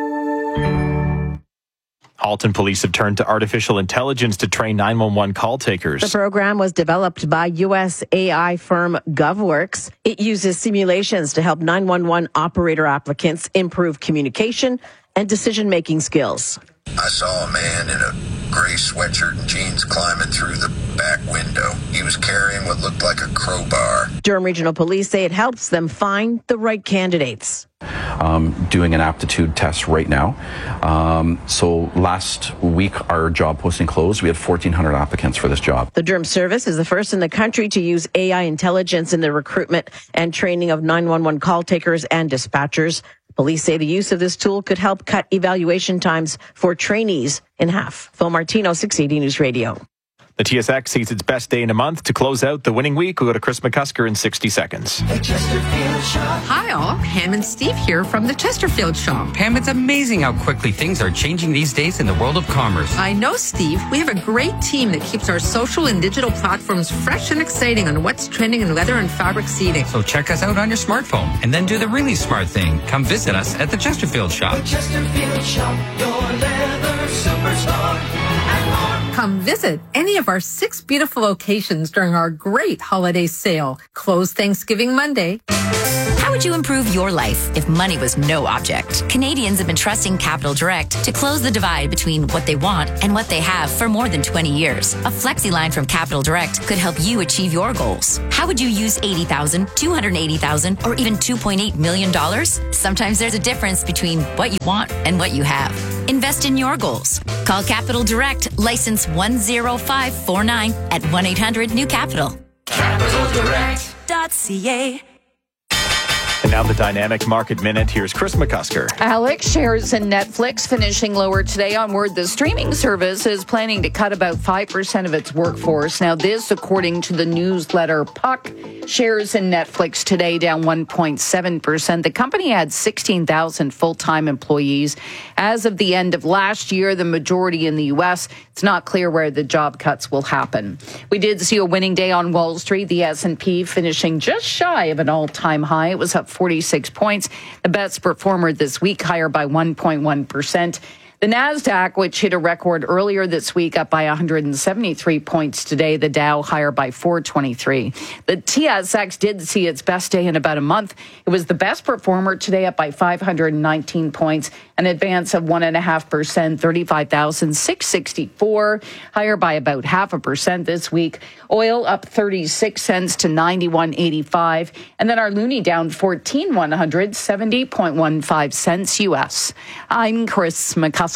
Halton police have turned to artificial intelligence to train nine one one call takers. The program was developed by U S A I firm GovWorks. It uses simulations to help nine one one operator applicants improve communication and decision-making skills. I saw a man in a gray sweatshirt and jeans climbing through the back window. He was carrying what looked like a crowbar. Durham Regional Police say it helps them find the right candidates. Um, doing an aptitude test right now. Um, so last week, our job posting closed. We had fourteen hundred applicants for this job. The Durham service is the first in the country to use A I intelligence in the recruitment and training of nine one one call takers and dispatchers. Police say the use of this tool could help cut evaluation times for trainees in half. Phil Martino, six eighty News Radio. The T S X sees its best day in a month. To close out the winning week, we'll go to Chris McCusker in sixty seconds. Hi all, Pam and Steve here from the Chesterfield Shop. Pam, it's amazing how quickly things are changing these days in the world of commerce. I know, Steve. We have a great team that keeps our social and digital platforms fresh and exciting on what's trending in leather and fabric seating. So check us out on your smartphone and then do the really smart thing. Come visit us at the Chesterfield Shop. The Chesterfield Shop, your leather superstar. Come visit any of our six beautiful locations during our great holiday sale. Closed Thanksgiving Monday. How would you improve your life if money was no object? Canadians have been trusting Capital Direct to close the divide between what they want and what they have for more than twenty years. A flexi line from Capital Direct could help you achieve your goals. How would you use eighty thousand dollars, two hundred eighty thousand dollars, or even two point eight million dollars? Sometimes there's a difference between what you want and what you have. Invest in your goals. Call Capital Direct, license one zero five four nine at one eight hundred new capital. capital direct dot c a. And now the Dynamic Market Minute. Here's Chris McCusker. Alex, shares in Netflix finishing lower today on word the streaming service is planning to cut about five percent of its workforce. Now, this according to the newsletter Puck. Shares in Netflix today down one point seven percent. The company had sixteen thousand full-time employees. As of the end of last year, the majority in the U S, it's not clear where the job cuts will happen. We did see a winning day on Wall Street. The S and P finishing just shy of an all-time high. It was up forty-six points. The best performer this week, higher by one point one percent. The NASDAQ, which hit a record earlier this week, up by one hundred seventy-three points today. The Dow higher by four twenty-three. The T S X did see its best day in about a month. It was the best performer today, up by five hundred nineteen points, an advance of one point five percent, thirty-five thousand six hundred sixty-four, higher by about half a percent this week. Oil up thirty-six cents to ninety-one eighty-five, and then our loonie down fourteen one hundred seventy point one five cents U S. I'm Chris McCusker.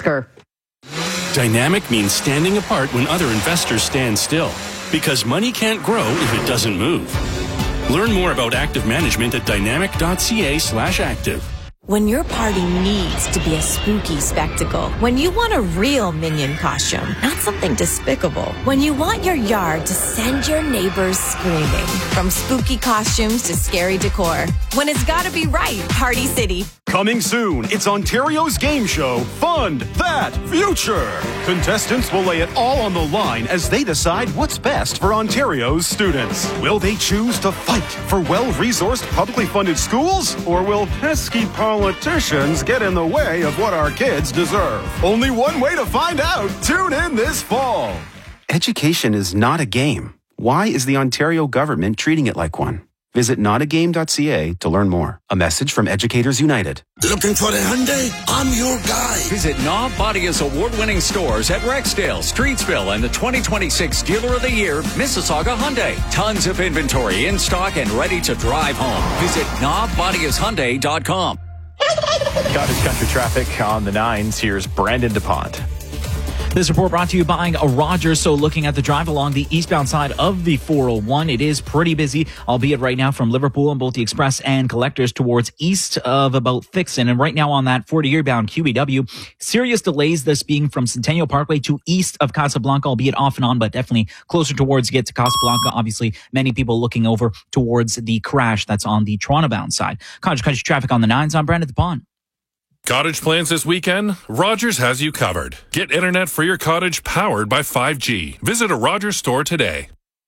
Dynamic means standing apart when other investors stand still, because money can't grow if it doesn't move. Learn more about active management at dynamic dot c a slash active. When your party needs to be a spooky spectacle. When you want a real Minion costume, not something despicable. When you want your yard to send your neighbors screaming. From spooky costumes to scary decor. When it's gotta be right, Party City. Coming soon, it's Ontario's game show, Fund That Future. Contestants will lay it all on the line as they decide what's best for Ontario's students. Will they choose to fight for well-resourced, publicly funded schools? Or will pesky politicians get in the way of what our kids deserve? Only one way to find out. Tune in this fall. Education is not a game. Why is the Ontario government treating it like one? Visit not a game dot c a to learn more. A message from Educators United. Looking for a Hyundai? I'm your guy. Visit Knob Bodia's award-winning stores at Rexdale, Streetsville, and the twenty twenty-six Dealer of the Year, Mississauga Hyundai. Tons of inventory in stock and ready to drive home. Visit knob bodias hyundai dot com. Cottage Country traffic on the nines. Here's Brandon DuPont. This report brought to you by a Rogers. So looking at the drive along the eastbound side of the four oh one, it is pretty busy, albeit right now from Liverpool on both the Express and Collectors towards east of about Thixon. And right now on that forty-year bound Q E W, serious delays, this being from Centennial Parkway to east of Casablanca, albeit off and on, but definitely closer towards get to Casablanca. Obviously, many people looking over towards the crash that's on the Toronto bound side. Cottage Country traffic on the nines. I'm Brandon DuPont. Cottage plans this weekend? Rogers has you covered. Get internet for your cottage powered by five G. Visit a Rogers store today.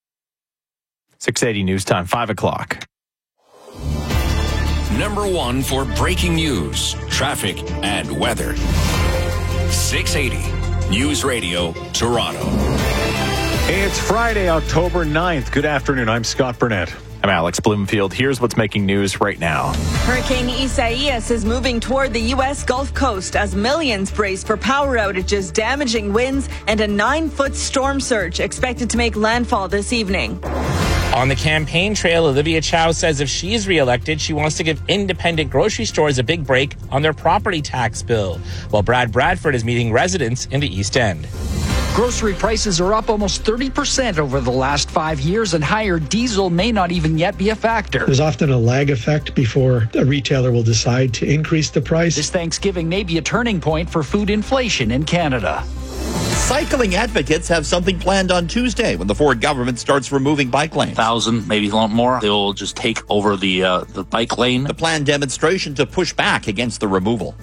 six eighty news time, five o'clock. Number one for breaking news, traffic, and weather. six eighty News Radio, Toronto. It's Friday, October ninth. Good afternoon. I'm Scott Burnett. I'm Alex Bloomfield. Here's what's making news right now. Hurricane Isaias is moving toward the U S Gulf Coast as millions brace for power outages, damaging winds, and a nine-foot storm surge expected to make landfall this evening. On the campaign trail, Olivia Chow says if she is reelected, she wants to give independent grocery stores a big break on their property tax bill, while Brad Bradford is meeting residents in the East End. Grocery prices are up almost thirty percent over the last five years, and higher diesel may not even yet be a factor. There's often a lag effect before a retailer will decide to increase the price. This Thanksgiving may be a turning point for food inflation in Canada. Cycling advocates have something planned on Tuesday when the Ford government starts removing bike lanes. Thousand, maybe a lot more. They'll just take over the uh, the bike lane. The planned demonstration to push back against the removal.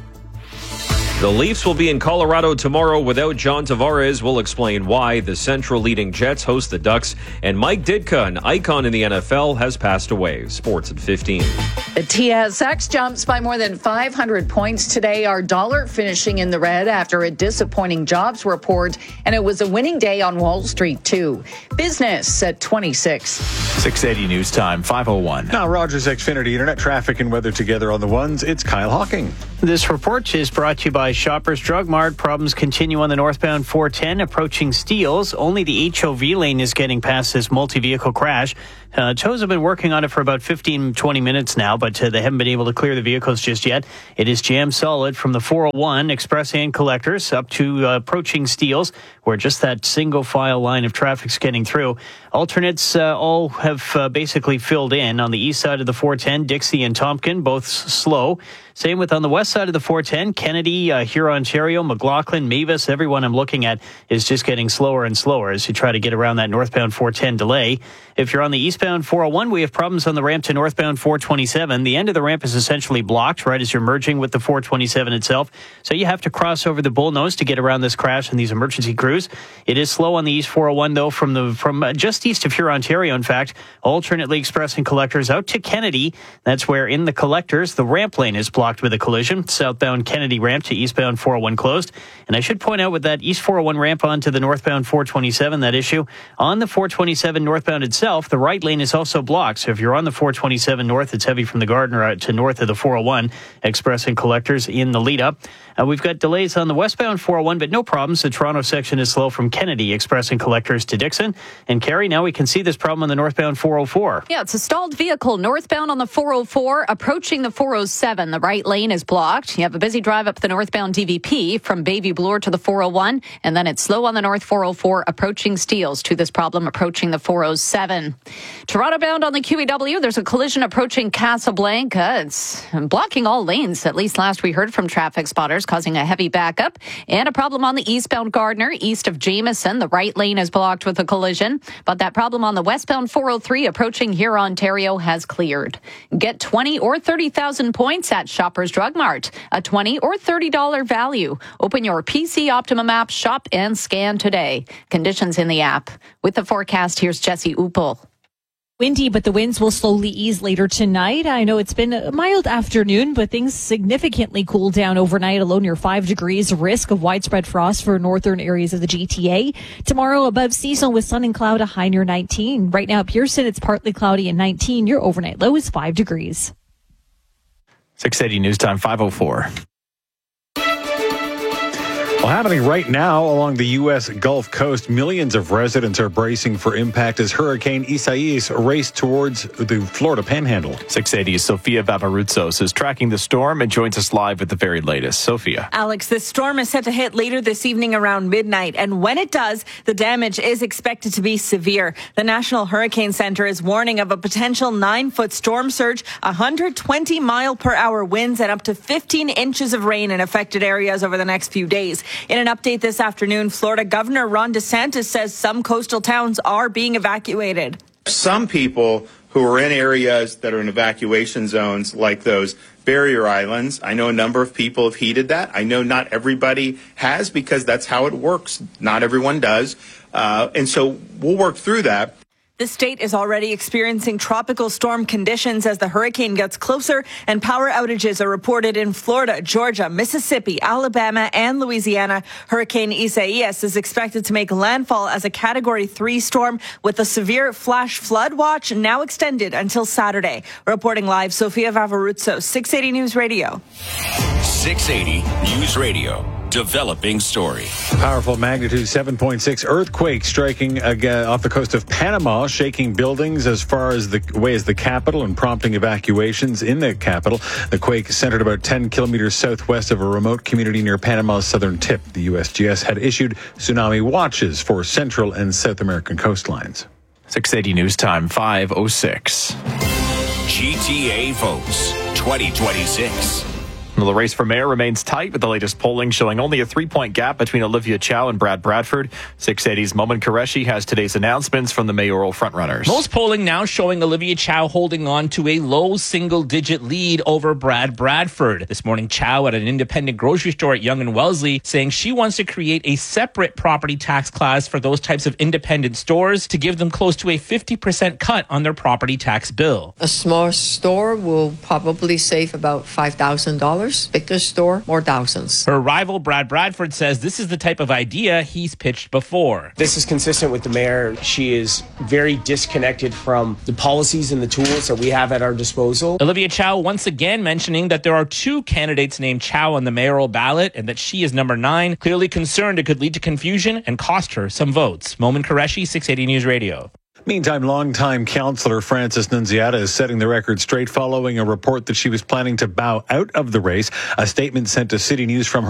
The Leafs will be in Colorado tomorrow without John Tavares. We'll explain why. The Central leading Jets host the Ducks. And Mike Ditka, an icon in the N F L, has passed away. Sports at fifteen. The T S X jumps by more than five hundred points today. Our dollar finishing in the red after a disappointing jobs report. And it was a winning day on Wall Street, too. Business at twenty-six. six eighty News Time, five oh one. Now, Rogers Xfinity Internet traffic and weather together on the ones. It's Kyle Hawking. This report is brought to you by Shoppers Drug Mart. Problems continue on the northbound four ten approaching Steeles. Only the H O V lane is getting past this multi-vehicle crash. Uh, tows have been working on it for about fifteen, twenty minutes now, but uh, they haven't been able to clear the vehicles just yet. It is jammed solid from the four oh one Express and Collectors up to uh, approaching Steeles, where just that single file line of traffic's getting through. Alternates uh, all have uh, basically filled in. On the east side of the four ten, Dixie and Tompkin, both s- slow. Same with on the west side of the four ten, Kennedy, uh, Huron, Ontario, McLaughlin, Mavis, everyone I'm looking at is just getting slower and slower as you try to get around that northbound four ten delay. If you're on the eastbound four oh one, we have problems on the ramp to northbound four twenty-seven. The end of the ramp is essentially blocked right as you're merging with the four twenty-seven itself. So you have to cross over the Bullnose to get around this crash and these emergency crews. It is slow on the east four oh one, though, from the from uh, just east of Huron, Ontario, in fact. Alternately Express and Collectors out to Kennedy. That's where in the Collectors, the ramp lane is blocked with a collision. Southbound Kennedy ramp to eastbound four oh one closed. And I should point out with that east four oh one ramp onto the northbound four twenty-seven, that issue. On the four twenty-seven northbound itself, the right lane is also blocked. So if you're on the four twenty-seven north, it's heavy from the Gardner to north of the four oh one. Express and Collectors in the lead up. Uh, we've got delays on the westbound four oh one, but no problems. The Toronto section is slow from Kennedy, Express and Collectors to Dixon. And Carrie, now we can see this problem on the northbound four oh four. Yeah, it's a stalled vehicle northbound on the four oh four, approaching the four oh seven. The right lane is blocked. You have a busy drive up the northbound D V P from Baby Bloor to the four oh one, and then it's slow on the north four oh four, approaching Steeles to this problem approaching the four oh seven. Toronto bound on the Q E W, there's a collision approaching Casablanca. It's blocking all lanes, at least last we heard from traffic spotters, causing a heavy backup. And a problem on the eastbound Gardner, east of Jameson. The right lane is blocked with a collision, but that problem on the westbound four oh three approaching here, Ontario, has cleared. Get twenty or thirty thousand points at Shoppers Drug Mart. A twenty or thirty dollars value. Open your P C Optimum app, shop and scan today. Conditions in the app. With the forecast, here's Jesse Upel. Windy, but the winds will slowly ease later tonight. I know it's been a mild afternoon, but things significantly cool down overnight, a low near five degrees. Risk of widespread frost for northern areas of the G T A. Tomorrow above seasonal with sun and cloud, a high near nineteen. Right now, Pearson, it's partly cloudy and nineteen. Your overnight low is five degrees. six eighty News Time, five oh four. Well, happening right now along the U S Gulf Coast, millions of residents are bracing for impact as Hurricane Isaias raced towards the Florida Panhandle. six eighty's Sophia Vavarutsos is tracking the storm and joins us live with the very latest. Sophia. Alex, the storm is set to hit later this evening around midnight, and when it does, the damage is expected to be severe. The National Hurricane Center is warning of a potential nine-foot storm surge, one hundred twenty mile per hour winds, and up to fifteen inches of rain in affected areas over the next few days. In an update this afternoon, Florida Governor Ron DeSantis says some coastal towns are being evacuated. Some people who are in areas that are in evacuation zones like those barrier islands, I know a number of people have heeded that. I know not everybody has because that's how it works. Not everyone does. Uh, and so we'll work through that. The state is already experiencing tropical storm conditions as the hurricane gets closer, and power outages are reported in Florida, Georgia, Mississippi, Alabama, and Louisiana. Hurricane Isaias is expected to make landfall as a Category three storm with a severe flash flood watch now extended until Saturday. Reporting live, Sophia Vavarutsos, six eighty News Radio. six eighty News Radio. Developing story. Powerful magnitude seven point six earthquake striking uh, off the coast of Panama, shaking buildings as far as the way as the capital and prompting evacuations in the capital. The quake centered about ten kilometers southwest of a remote community near Panama's southern tip. The U S G S had issued tsunami watches for Central and South American coastlines. six eighty News Time, five oh six. G T A votes twenty twenty-six. Well, the race for mayor remains tight, with the latest polling showing only a three-point gap between Olivia Chow and Brad Bradford. six eighty's Momin Qureshi has today's announcements from the mayoral frontrunners. Most polling now showing Olivia Chow holding on to a low single-digit lead over Brad Bradford. This morning, Chow at an independent grocery store at Yonge and Wellesley saying she wants to create a separate property tax class for those types of independent stores to give them close to a fifty percent cut on their property tax bill. A small store will probably save about five thousand dollars. Bigger store, more thousands. Her rival, Brad Bradford, says this is the type of idea he's pitched before. This is consistent with the mayor. She is very disconnected from the policies and the tools that we have at our disposal. Olivia Chow once again mentioning that there are two candidates named Chow on the mayoral ballot and that she is number nine, clearly concerned it could lead to confusion and cost her some votes. Momin Qureshi, six eighty News Radio. Meantime, longtime councillor Frances Nunziata is setting the record straight following a report that she was planning to bow out of the race. A statement sent to City News from her